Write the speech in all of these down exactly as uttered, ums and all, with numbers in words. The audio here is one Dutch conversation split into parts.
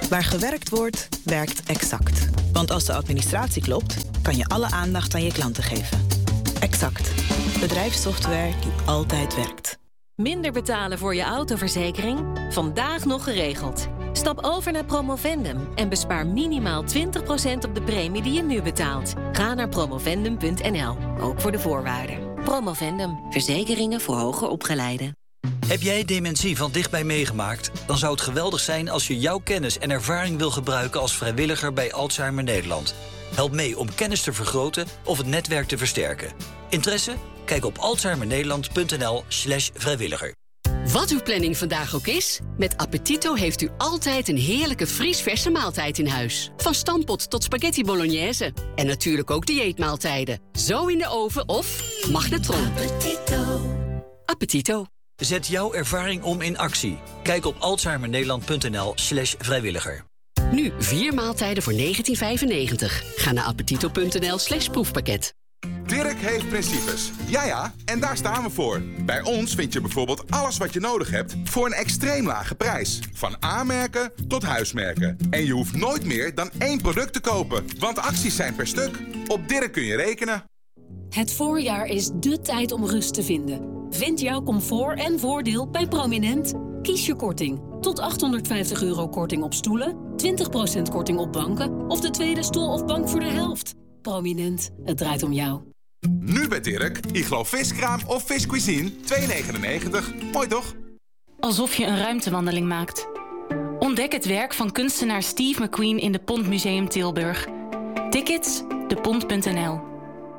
Waar gewerkt wordt, werkt Exact. Want als de administratie klopt, kan je alle aandacht aan je klanten geven. Exact. Bedrijfssoftware die altijd werkt. Minder betalen voor je autoverzekering? Vandaag nog geregeld. Stap over naar Promovendum en bespaar minimaal twintig procent op de premie die je nu betaalt. Ga naar promovendum punt n l, ook voor de voorwaarden. Promovendum, verzekeringen voor hoger opgeleiden. Heb jij dementie van dichtbij meegemaakt? Dan zou het geweldig zijn als je jouw kennis en ervaring wil gebruiken als vrijwilliger bij Alzheimer Nederland. Help mee om kennis te vergroten of het netwerk te versterken. Interesse? Kijk op alzheimernederland punt n l slash vrijwilliger. Wat uw planning vandaag ook is, met Appetito heeft u altijd een heerlijke vriesverse maaltijd in huis. Van stampot tot spaghetti bolognese. En natuurlijk ook dieetmaaltijden. Zo in de oven of magnetron. Appetito. Appetito. Zet jouw ervaring om in actie. Kijk op alzheimernederland punt n l slash vrijwilliger. Nu vier maaltijden voor negentien vijfennegentig. Ga naar appetito punt n l slash proefpakket. Dirk heeft principes. Ja ja, en daar staan we voor. Bij ons vind je bijvoorbeeld alles wat je nodig hebt voor een extreem lage prijs. Van A-merken tot huismerken. En je hoeft nooit meer dan één product te kopen, want acties zijn per stuk. Op Dirk kun je rekenen. Het voorjaar is dé tijd om rust te vinden. Vind jouw comfort en voordeel bij Prominent. Kies je korting. Tot achthonderdvijftig euro korting op stoelen, twintig procent korting op banken of de tweede stoel of bank voor de helft. Prominent, het draait om jou. Nu bij Dirk, Iglo viskraam of viscuisine, twee negenennegentig. Mooi toch? Alsof je een ruimtewandeling maakt. Ontdek het werk van kunstenaar Steve McQueen in de Pont Museum Tilburg. Tickets, de pont punt n l.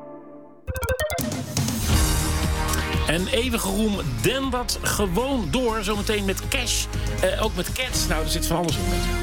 En eeuwige roem dendert gewoon door. Zometeen met Cash. Uh, ook met Cats. Nou, er zit van alles in met.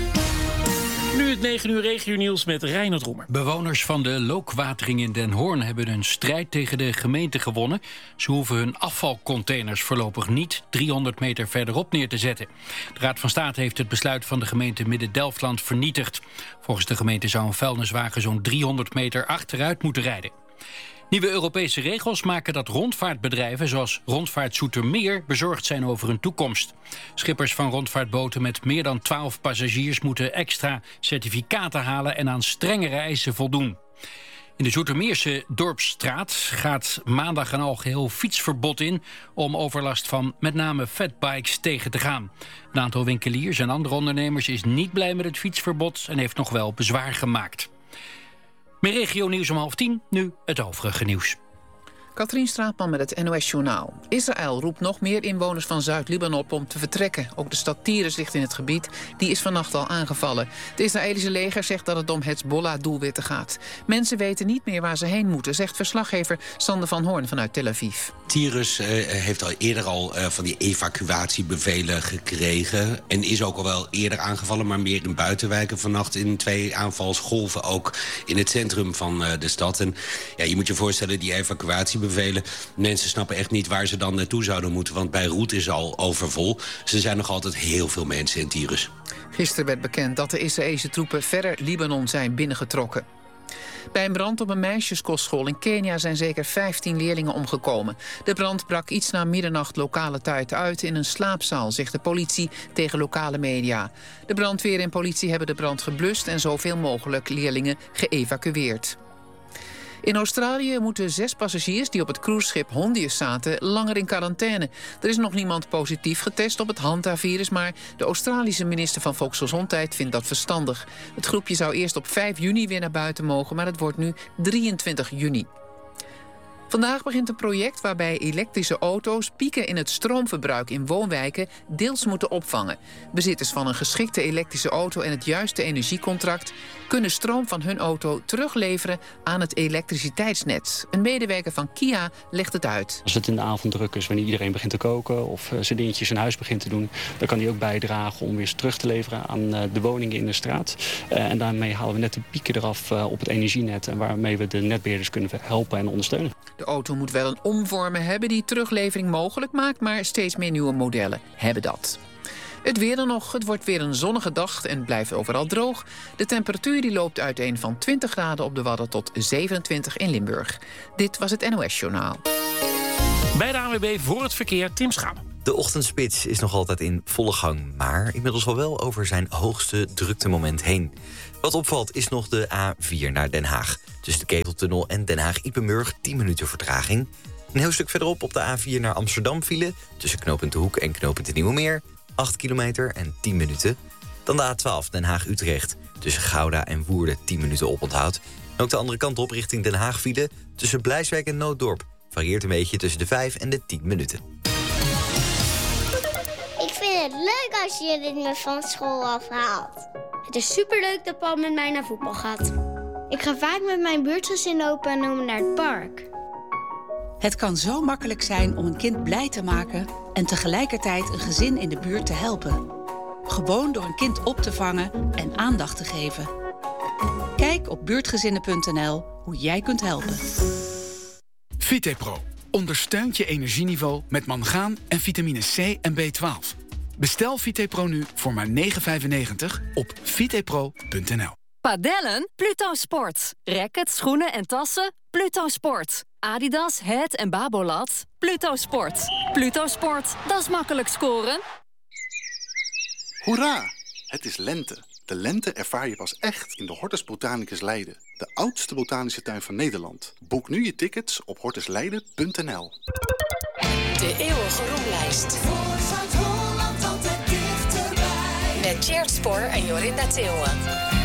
Nu het negen uur regio-nieuws met Reinhard Roemer. Bewoners van de Lookwatering in Den Hoorn hebben een strijd tegen de gemeente gewonnen. Ze hoeven hun afvalcontainers voorlopig niet driehonderd meter verderop neer te zetten. De Raad van State heeft het besluit van de gemeente Midden-Delfland vernietigd. Volgens de gemeente zou een vuilniswagen zo'n driehonderd meter achteruit moeten rijden. Nieuwe Europese regels maken dat rondvaartbedrijven zoals Rondvaart Zoetermeer bezorgd zijn over hun toekomst. Schippers van rondvaartboten met meer dan twaalf passagiers moeten extra certificaten halen en aan strengere eisen voldoen. In de Zoetermeerse Dorpsstraat gaat maandag een algeheel fietsverbod in om overlast van met name fatbikes tegen te gaan. Een aantal winkeliers en andere ondernemers is niet blij met het fietsverbod en heeft nog wel bezwaar gemaakt. Meer regio-nieuws om half tien, nu het overige nieuws. Katrien Straatman met het N O S-journaal. Israël roept nog meer inwoners van Zuid-Libanon op om te vertrekken. Ook de stad Tyrus ligt in het gebied. Die is vannacht al aangevallen. Het Israëlische leger zegt dat het om Hezbollah-doelwitten gaat. Mensen weten niet meer waar ze heen moeten, zegt verslaggever Sander van Hoorn vanuit Tel Aviv. Tyrus uh, heeft al eerder al uh, van die evacuatiebevelen gekregen. En is ook al wel eerder aangevallen, maar meer in buitenwijken. Vannacht in twee aanvalsgolven ook in het centrum van uh, de stad. En ja, je moet je voorstellen, die evacuatiebevelen... Mensen snappen echt niet waar ze dan naartoe zouden moeten, want bij Roet is al overvol. Er zijn nog altijd heel veel mensen in Tyrus. Gisteren werd bekend dat de Israëlische troepen verder Libanon zijn binnengetrokken. Bij een brand op een meisjeskostschool in Kenia zijn zeker vijftien leerlingen omgekomen. De brand brak iets na middernacht lokale tijd uit in een slaapzaal, zegt de politie tegen lokale media. De brandweer en politie hebben de brand geblust en zoveel mogelijk leerlingen geëvacueerd. In Australië moeten zes passagiers die op het cruiseschip Hondius zaten langer in quarantaine. Er is nog niemand positief getest op het Hanta-virus, maar de Australische minister van Volksgezondheid vindt dat verstandig. Het groepje zou eerst op vijf juni weer naar buiten mogen, maar het wordt nu drieëntwintig juni. Vandaag begint een project waarbij elektrische auto's pieken in het stroomverbruik in woonwijken deels moeten opvangen. Bezitters van een geschikte elektrische auto en het juiste energiecontract kunnen stroom van hun auto terugleveren aan het elektriciteitsnet. Een medewerker van Kia legt het uit. Als het in de avond druk is, wanneer iedereen begint te koken of uh, zijn dingetjes in huis begint te doen, dan kan die ook bijdragen om weer terug te leveren aan uh, de woningen in de straat. Uh, en daarmee halen we net de pieken eraf uh, op het energienet en waarmee we de netbeheerders kunnen helpen en ondersteunen. De auto moet wel een omvormen hebben die teruglevering mogelijk maakt, maar steeds meer nieuwe modellen hebben dat. Het weer dan nog. Het wordt weer een zonnige dag en blijft overal droog. De temperatuur die loopt uiteen van twintig graden op de Wadden tot zevenentwintig in Limburg. Dit was het N O S-journaal. Bij de A N W B voor het verkeer, Tim Schaap. De ochtendspits is nog altijd in volle gang, maar inmiddels al wel over zijn hoogste druktemoment heen. Wat opvalt is nog de A vier naar Den Haag. Tussen de Keteltunnel en Den Haag-Ypenburg tien minuten vertraging. Een heel stuk verderop op de A vier naar Amsterdam file. Tussen knooppunt De Hoek en knooppunt De Nieuwe Meer. acht kilometer en tien minuten. Dan de A twaalf Den Haag-Utrecht. Tussen Gouda en Woerden tien minuten oponthoud. En ook de andere kant op richting Den Haag file. Tussen Blijswijk en Nooddorp. Varieert een beetje tussen de vijf en de tien minuten. Ik vind het leuk als je me van school afhaalt. Het is superleuk dat Paul met mij naar voetbal gaat. Ik ga vaak met mijn buurtgezin opa en oma naar het park. Het kan zo makkelijk zijn om een kind blij te maken en tegelijkertijd een gezin in de buurt te helpen. Gewoon door een kind op te vangen en aandacht te geven. Kijk op buurtgezinnen punt n l hoe jij kunt helpen. Vitepro ondersteunt je energieniveau met mangaan en vitamine C en B twaalf. Bestel Vitepro nu voor maar negen vijfennegentig op vitepro punt n l. Padellen? Pluto Sport. Rackets, schoenen en tassen? Pluto Sport. Adidas, Het en Babolat? Pluto Sport. Pluto Sport, dat is makkelijk scoren. Hoera! Het is lente. De lente ervaar je pas echt in de Hortus Botanicus Leiden. De oudste botanische tuin van Nederland. Boek nu je tickets op hortus leiden punt n l. De eeuwige roemlijst. Voor Zuid-Holland altijd dichterbij. Met Tjeerd Spoor en Jorinda Theeuwen.